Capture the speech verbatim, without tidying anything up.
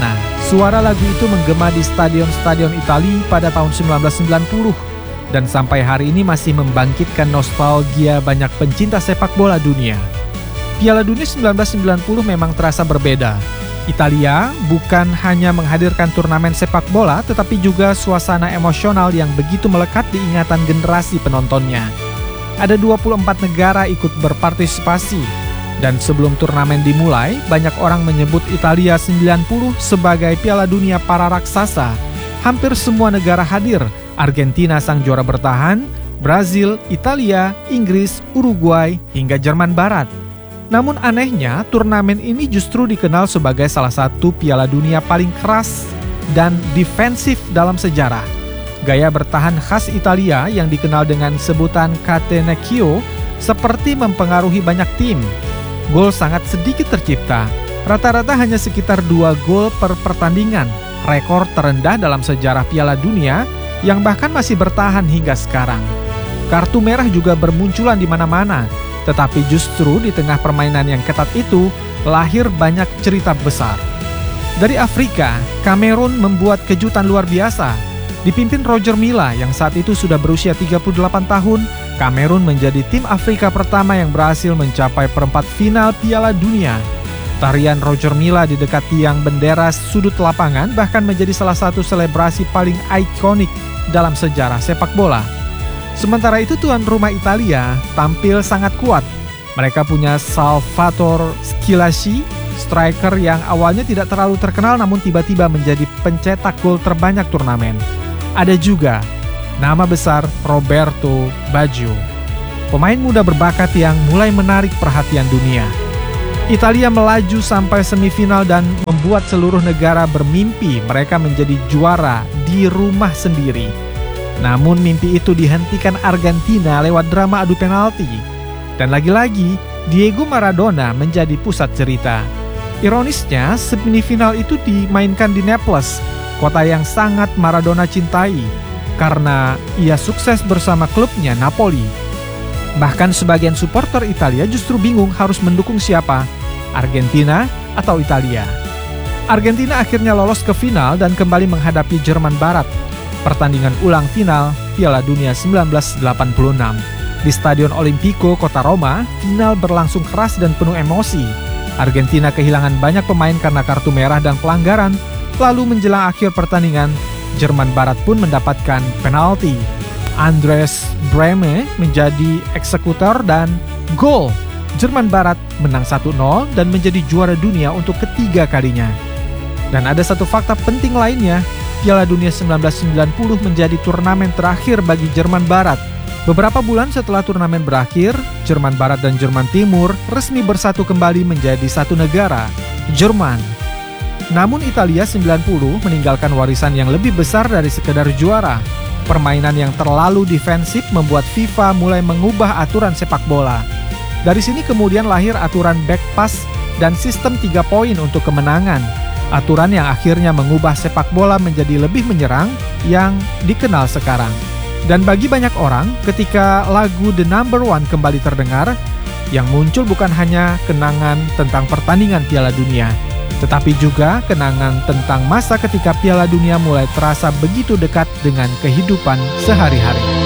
Maradona. Suara lagu itu menggema di stadion-stadion Italia pada tahun sembilan belas sembilan puluh dan sampai hari ini masih membangkitkan nostalgia banyak pencinta sepak bola dunia. Piala Dunia sembilan belas sembilan puluh memang terasa berbeda. Italia bukan hanya menghadirkan turnamen sepak bola, tetapi juga suasana emosional yang begitu melekat di ingatan generasi penontonnya. Ada dua puluh empat negara ikut berpartisipasi. Dan sebelum turnamen dimulai, banyak orang menyebut Italia sembilan puluh sebagai Piala Dunia para raksasa. Hampir semua negara hadir. Argentina sang juara bertahan, Brazil, Italia, Inggris, Uruguay, hingga Jerman Barat. Namun anehnya, turnamen ini justru dikenal sebagai salah satu Piala Dunia paling keras dan defensif dalam sejarah. Gaya bertahan khas Italia yang dikenal dengan sebutan catenaccio seperti mempengaruhi banyak tim. Gol sangat sedikit tercipta, rata-rata hanya sekitar dua gol per pertandingan, rekor terendah dalam sejarah Piala Dunia yang bahkan masih bertahan hingga sekarang. Kartu merah juga bermunculan di mana-mana, tetapi justru di tengah permainan yang ketat itu, lahir banyak cerita besar. Dari Afrika, Kamerun membuat kejutan luar biasa. Dipimpin Roger Milla yang saat itu sudah berusia tiga puluh delapan tahun, Kamerun menjadi tim Afrika pertama yang berhasil mencapai perempat final Piala Dunia. Tarian Roger Milla di dekat tiang bendera sudut lapangan bahkan menjadi salah satu selebrasi paling ikonik dalam sejarah sepak bola. Sementara itu tuan rumah Italia tampil sangat kuat. Mereka punya Salvatore Schillaci, striker yang awalnya tidak terlalu terkenal namun tiba-tiba menjadi pencetak gol terbanyak turnamen. Ada juga nama besar Roberto Baggio, pemain muda berbakat yang mulai menarik perhatian dunia. Italia melaju sampai semifinal dan membuat seluruh negara bermimpi mereka menjadi juara di rumah sendiri. Namun mimpi itu dihentikan Argentina lewat drama adu penalti. Dan lagi-lagi, Diego Maradona menjadi pusat cerita. Ironisnya, semifinal itu dimainkan di Naples, kota yang sangat Maradona cintai, karena ia sukses bersama klubnya Napoli. Bahkan sebagian supporter Italia justru bingung harus mendukung siapa, Argentina atau Italia. Argentina akhirnya lolos ke final dan kembali menghadapi Jerman Barat. Pertandingan ulang final Piala Dunia sembilan belas delapan puluh enam. Di Stadion Olimpico, kota Roma, final berlangsung keras dan penuh emosi. Argentina kehilangan banyak pemain karena kartu merah dan pelanggaran, lalu menjelang akhir pertandingan, Jerman Barat pun mendapatkan penalti. Andres Brehme menjadi eksekutor dan gol. Jerman Barat menang satu nol dan menjadi juara dunia untuk ketiga kalinya. Dan ada satu fakta penting lainnya, Piala Dunia sembilan belas sembilan puluh menjadi turnamen terakhir bagi Jerman Barat. Beberapa bulan setelah turnamen berakhir, Jerman Barat dan Jerman Timur resmi bersatu kembali menjadi satu negara, Jerman. Namun Italia sembilan puluh meninggalkan warisan yang lebih besar dari sekedar juara. Permainan yang terlalu defensif membuat FIFA mulai mengubah aturan sepak bola. Dari sini kemudian lahir aturan back pass dan sistem tiga poin untuk kemenangan. Aturan yang akhirnya mengubah sepak bola menjadi lebih menyerang yang dikenal sekarang. Dan bagi banyak orang, ketika lagu The Number One kembali terdengar, yang muncul bukan hanya kenangan tentang pertandingan Piala Dunia, tetapi juga kenangan tentang masa ketika Piala Dunia mulai terasa begitu dekat dengan kehidupan sehari-hari.